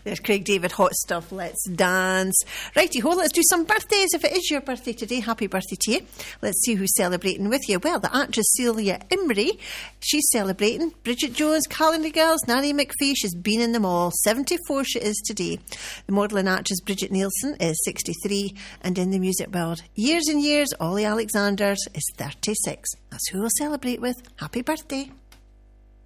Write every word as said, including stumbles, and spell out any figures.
There's Craig David, Hot Stuff, Let's Dance. Righty-ho, let's do some birthdays. If it is your birthday today, happy birthday to you. Let's see who's celebrating with you. Well, the actress Celia Imrie, she's celebrating. Bridget Jones, Calendar Girls, Nanny McPhee, she's been in them all. seventy-four she is today. The model and actress Bridget Nielsen is sixty-three. And in the music world, years and years, Ollie Alexander is thirty-six. That's who we'll celebrate with. Happy birthday.